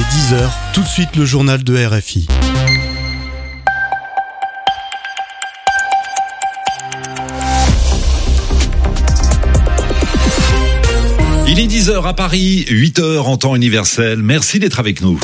10h, tout de suite le journal de RFI. Il est 10h à Paris, 8h en temps universel. Merci d'être avec nous.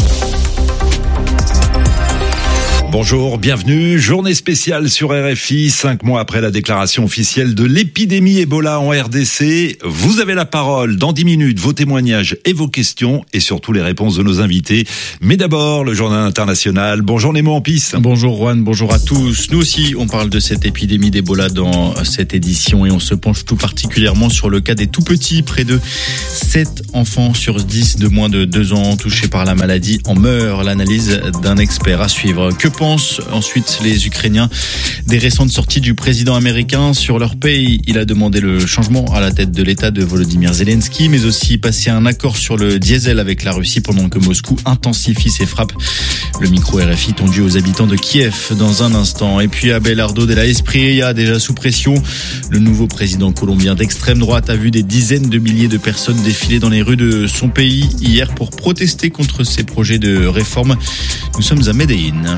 Bonjour, bienvenue. Journée spéciale sur RFI, 5 mois après la déclaration officielle de l'épidémie Ebola en RDC. Vous avez la parole dans 10 minutes, vos témoignages et vos questions et surtout les réponses de nos invités. Mais d'abord, le journal international. Bonjour Nemo Ampis. Bonjour Juan, bonjour à tous. Nous aussi, on parle de cette épidémie d'Ebola dans cette édition et on se penche tout particulièrement sur le cas des tout petits. Près de 7 enfants sur 10 de moins de 2 ans touchés par la maladie en meurent. L'analyse d'un expert à suivre. Que pensent ensuite les Ukrainiens des récentes sorties du président américain sur leur pays? Il a demandé le changement à la tête de l'État de Volodymyr Zelensky, mais aussi passer un accord sur le diesel avec la Russie pendant que Moscou intensifie ses frappes. Le micro RFI tendu aux habitants de Kiev dans un instant. Et puis Abelardo de la Espriella, déjà sous pression. Le nouveau président colombien d'extrême droite a vu des dizaines de milliers de personnes défiler dans les rues de son pays hier pour protester contre ses projets de réforme. Nous sommes à Medellín.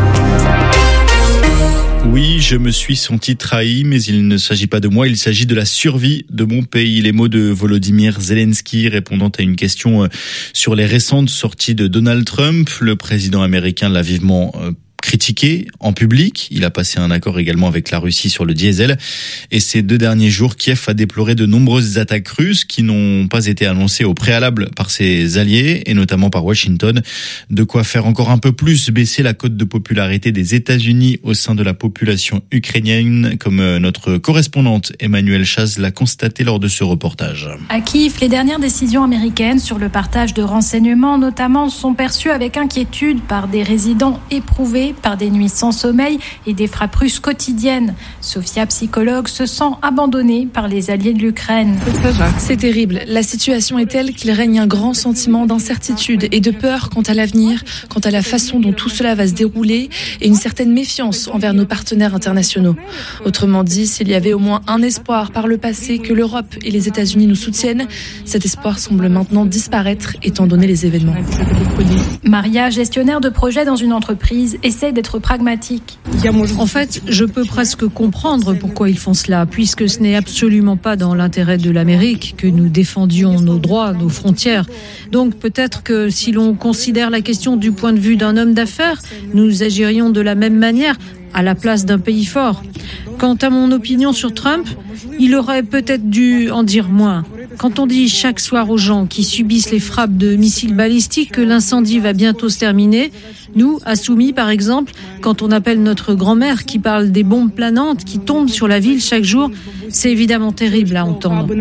Oui, je me suis senti trahi, mais il ne s'agit pas de moi, il s'agit de la survie de mon pays. Les mots de Volodymyr Zelensky répondant à une question sur les récentes sorties de Donald Trump. Le président américain l'a vivement critiqué en public. Il a passé un accord également avec la Russie sur le diesel. Et ces 2 derniers jours, Kiev a déploré de nombreuses attaques russes qui n'ont pas été annoncées au préalable par ses alliés et notamment par Washington. De quoi faire encore un peu plus baisser la cote de popularité des États-Unis au sein de la population ukrainienne, comme notre correspondante Emmanuelle Chaz l'a constaté lors de ce reportage. À Kiev, les dernières décisions américaines sur le partage de renseignements notamment sont perçues avec inquiétude par des résidents éprouvés par des nuits sans sommeil et des frappes russes quotidiennes. Sophia, psychologue, se sent abandonnée par les alliés de l'Ukraine. C'est terrible. La situation est telle qu'il règne un grand sentiment d'incertitude et de peur quant à l'avenir, quant à la façon dont tout cela va se dérouler et une certaine méfiance envers nos partenaires internationaux. Autrement dit, s'il y avait au moins un espoir par le passé que l'Europe et les États-Unis nous soutiennent, cet espoir semble maintenant disparaître étant donné les événements. Maria, gestionnaire de projet dans une entreprise, essaie d'être pragmatique. En fait, je peux presque comprendre pourquoi ils font cela, puisque ce n'est absolument pas dans l'intérêt de l'Amérique que nous défendions nos droits, nos frontières. Donc peut-être que si l'on considère la question du point de vue d'un homme d'affaires, nous agirions de la même manière à la place d'un pays fort. Quant à mon opinion sur Trump, il aurait peut-être dû en dire moins. Quand on dit chaque soir aux gens qui subissent les frappes de missiles balistiques que l'incendie va bientôt se terminer, nous, à Soumy par exemple, quand on appelle notre grand-mère qui parle des bombes planantes qui tombent sur la ville chaque jour, c'est évidemment terrible à entendre.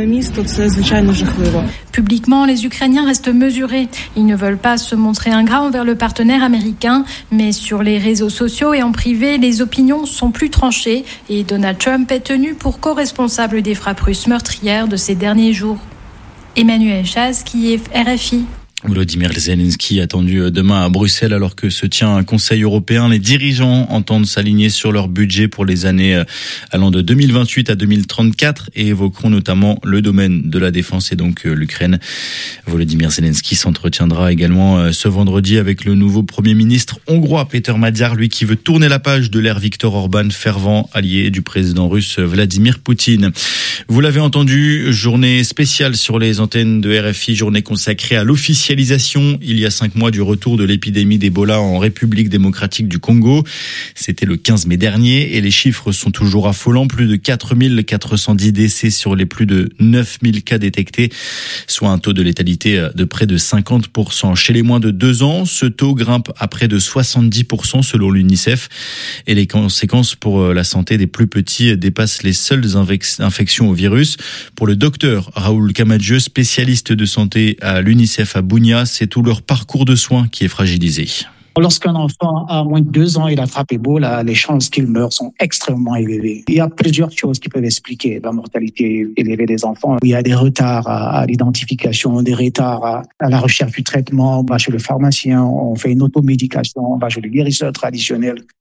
Publiquement, les Ukrainiens restent mesurés. Ils ne veulent pas se montrer ingrats envers le partenaire américain, mais sur les réseaux sociaux et en privé, les opinions sont plus tranchées et Donald Trump est tenu pour co-responsable des frappes russes meurtrières de ces derniers jours. Emmanuelle Chaz, qui est RFI. Volodymyr Zelensky attendu demain à Bruxelles alors que se tient un conseil européen. Les dirigeants entendent s'aligner sur leur budget pour les années allant de 2028 à 2034 et évoqueront notamment le domaine de la défense et donc l'Ukraine. Volodymyr Zelensky s'entretiendra également ce vendredi avec le nouveau Premier ministre hongrois Péter Magyar, lui qui veut tourner la page de l'ère Viktor Orban, fervent allié du président russe Vladimir Poutine. Vous l'avez entendu, journée spéciale sur les antennes de RFI, journée consacrée à l'officialisation il y a 5 mois du retour de l'épidémie d'Ebola en République démocratique du Congo. C'était le 15 mai dernier et les chiffres sont toujours affolants. Plus de 4410 décès sur les plus de 9000 cas détectés, soit un taux de létalité de près de 50%. Chez les moins de 2 ans, ce taux grimpe à près de 70% selon l'UNICEF et les conséquences pour la santé des plus petits dépassent les seules infections au virus. Pour le docteur Raoul Camadieu, spécialiste de santé à l'UNICEF à Bunia, c'est tout leur parcours de soins qui est fragilisé. Lorsqu'un enfant a moins de 2 ans, il attrape Ebola, les chances qu'il meure sont extrêmement élevées. Il y a plusieurs choses qui peuvent expliquer la mortalité élevée des enfants. Il y a des retards à l'identification, des retards à la recherche du traitement. On va chez le pharmacien, on fait une automédication, on va chez le guérisseur traditionnel.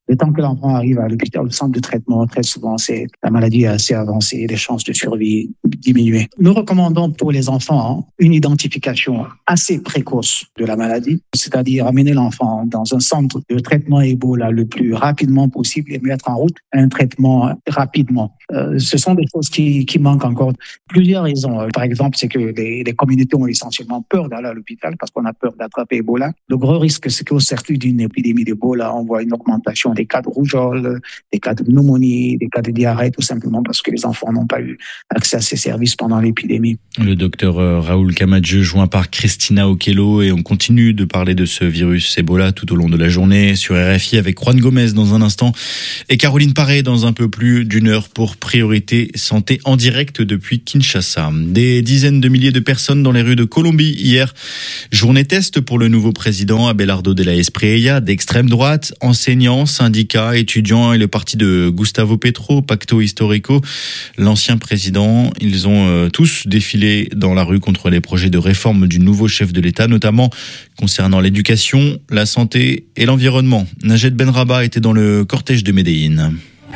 Le temps que l'enfant arrive à l'hôpital, au centre de traitement, très souvent, la maladie est assez avancée et les chances de survie diminuent. Nous recommandons pour les enfants une identification assez précoce de la maladie, c'est-à-dire amener l'enfant dans un centre de traitement Ebola le plus rapidement possible et mettre en route un traitement rapidement. Ce sont des choses qui manquent encore. Plusieurs raisons. Par exemple, c'est que les communautés ont essentiellement peur d'aller à l'hôpital parce qu'on a peur d'attraper Ebola. Le gros risque, c'est qu'au circuit d'une épidémie d'Ebola, on voit une augmentation des cas de rougeole, des cas de pneumonie, des cas de diarrhée, tout simplement parce que les enfants n'ont pas eu accès à ces services pendant l'épidémie. Le docteur Raoul Camadjeu, joint par Christina Okello, et on continue de parler de ce virus Ebola tout au long de la journée sur RFI avec Juan Gomez dans un instant et Caroline Paré dans un peu plus d'une heure pour Priorité Santé en direct depuis Kinshasa. Des dizaines de milliers de personnes dans les rues de Colombie hier. Journée test pour le nouveau président Abelardo de la Espriella, d'extrême droite, enseignants, syndicats, étudiants et le parti de Gustavo Petro, Pacto Histórico. L'ancien président, ils ont tous défilé dans la rue contre les projets de réforme du nouveau chef de l'État, notamment concernant l'éducation, la santé et l'environnement. Najed Benrabah était dans le cortège de Medellín.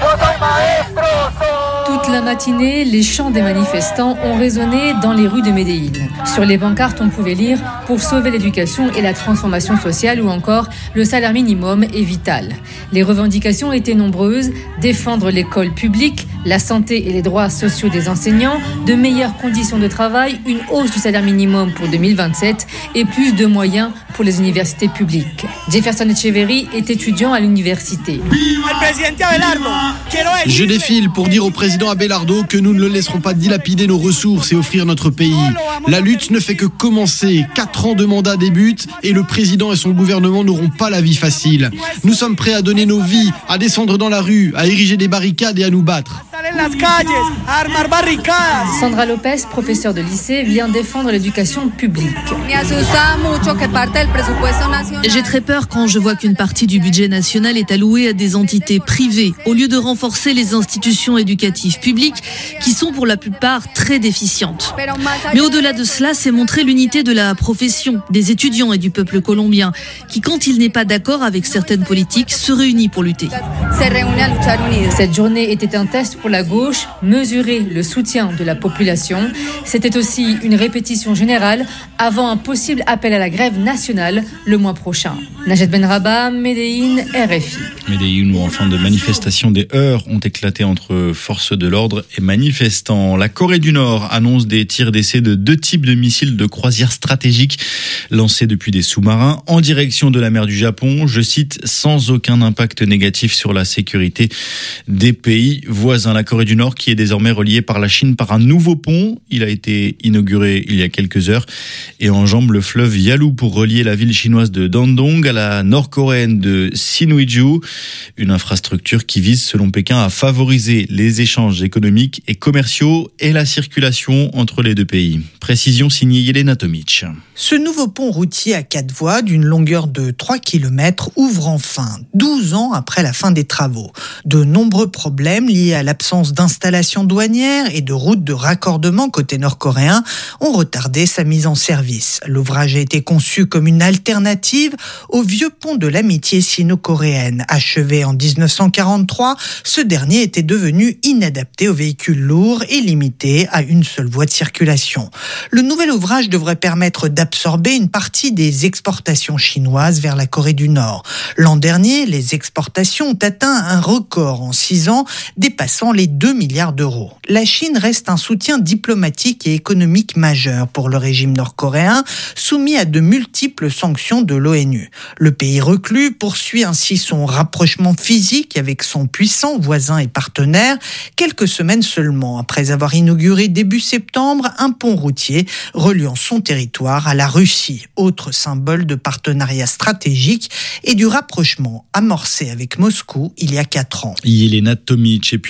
Toute la matinée, les chants des manifestants ont résonné dans les rues de Medellín. Sur les pancartes, on pouvait lire « Pour sauver l'éducation et la transformation sociale » ou encore « Le salaire minimum est vital ». Les revendications étaient nombreuses, défendre l'école publique, la santé et les droits sociaux des enseignants, de meilleures conditions de travail, une hausse du salaire minimum pour 2027 et plus de moyens pour les universités publiques. Jefferson Echeverry est étudiant à l'université. Je défile pour dire au président Abelardo que nous ne le laisserons pas dilapider nos ressources et offrir notre pays. La lutte ne fait que commencer. 4 ans de mandat débutent et le président et son gouvernement n'auront pas la vie facile. Nous sommes prêts à donner nos vies, à descendre dans la rue, à ériger des barricades et à nous battre. Sandra Lopez, professeure de lycée, vient défendre l'éducation publique. J'ai très peur quand je vois qu'une partie du budget national est allouée à des entités privées, au lieu de renforcer les institutions éducatives publiques, qui sont pour la plupart très déficientes. Mais au-delà de cela, c'est montrer l'unité de la profession, des étudiants et du peuple colombien, qui, quand il n'est pas d'accord avec certaines politiques, se réunit pour lutter. Cette journée était un test pour la gauche, mesurer le soutien de la population. C'était aussi une répétition générale avant un possible appel à la grève nationale le mois prochain. Najed Benrabah, Medellín, RFI. Medellín, où en fin de manifestation, des heurts ont éclaté entre forces de l'ordre et manifestants. La Corée du Nord annonce des tirs d'essai de 2 types de missiles de croisière stratégiques lancés depuis des sous-marins en direction de la mer du Japon. Je cite, sans aucun impact négatif sur la sécurité des pays voisins. La Corée du Nord qui est désormais reliée par la Chine par un nouveau pont. Il a été inauguré il y a quelques heures et enjambe le fleuve Yalu pour relier la ville chinoise de Dandong à la nord-coréenne de Sinuiju. Une infrastructure qui vise, selon Pékin, à favoriser les échanges économiques et commerciaux et la circulation entre les deux pays. Précision signée Yelena Tomic. Ce nouveau pont routier à 4 voies d'une longueur de 3 km ouvre enfin, 12 ans après la fin des travaux. De nombreux problèmes liés à l'absence d'installations douanières et de routes de raccordement côté nord-coréen ont retardé sa mise en service. L'ouvrage a été conçu comme une alternative au vieux pont de l'amitié sino-coréenne. Achevé en 1943, ce dernier était devenu inadapté aux véhicules lourds et limité à une seule voie de circulation. Le nouvel ouvrage devrait permettre d'absorber une partie des exportations chinoises vers la Corée du Nord. L'an dernier, les exportations ont atteint un record en 6 ans, dépassant les 2 milliards d'euros. La Chine reste un soutien diplomatique et économique majeur pour le régime nord-coréen, soumis à de multiples sanctions de l'ONU. Le pays reclus poursuit ainsi son rapprochement physique avec son puissant voisin et partenaire, quelques semaines seulement après avoir inauguré début septembre un pont routier reliant son territoire à la Russie, autre symbole de partenariat stratégique et du rapprochement amorcé avec Moscou il y a 4 ans. Yelena Tomic, et puis un mot de sport.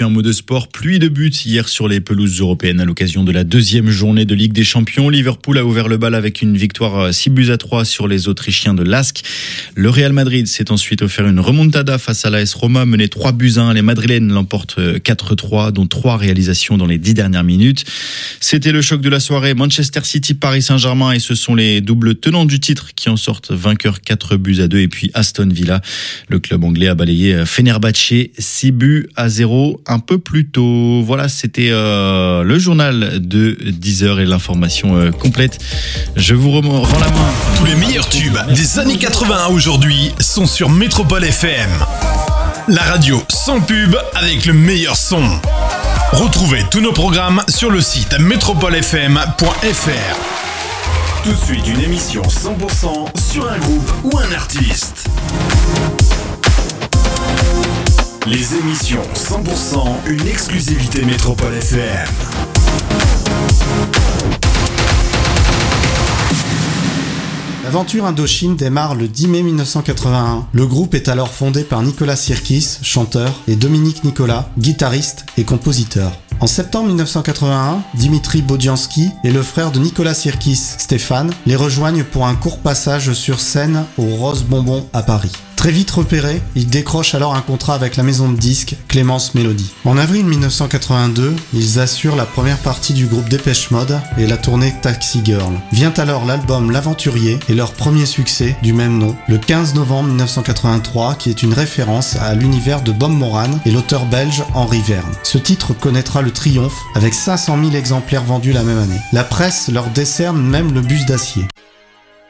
sport, pluie de buts hier sur les pelouses européennes à l'occasion de la deuxième journée de Ligue des Champions. Liverpool a ouvert le bal avec une victoire 6-3 sur les Autrichiens de Lask. Le Real Madrid s'est ensuite offert une remontada face à l'AS Roma, mené 3-1. Les Madrilènes l'emportent 4-3, dont 3 réalisations dans les 10 dernières minutes. C'était le choc de la soirée. Manchester City, Paris Saint-Germain, et ce sont les doubles tenants du titre qui en sortent vainqueurs 4-2. Et puis Aston Villa, le club anglais a balayé Fenerbahçe 6-0 un peu plus tôt. Voilà, c'était le journal de 10h et l'information complète. Je vous rends la main. Tous les meilleurs tubes des années 80 aujourd'hui sont sur Métropole FM. La radio sans pub avec le meilleur son. Retrouvez tous nos programmes sur le site métropolifm.fr. Tout de suite, une émission 100% sur un groupe ou un artiste. Les émissions 100%, une exclusivité Métropole FM. L'aventure Indochine démarre le 10 mai 1981. Le groupe est alors fondé par Nicolas Sirkis, chanteur, et Dominique Nicolas, guitariste et compositeur. En septembre 1981, Dimitri Bodiansky et le frère de Nicolas Sirkis, Stéphane, les rejoignent pour un court passage sur scène au Rose Bonbon à Paris. Très vite repérés, ils décrochent alors un contrat avec la maison de disques Clémence Mélodie. En avril 1982, ils assurent la première partie du groupe Dépêche Mode et la tournée Taxi Girl. Vient alors l'album L'Aventurier et leur premier succès du même nom, le 15 novembre 1983, qui est une référence à l'univers de Bob Moran et l'auteur belge Henri Verne. Ce titre connaîtra le triomphe avec 500 000 exemplaires vendus la même année. La presse leur décerne même le bus d'acier.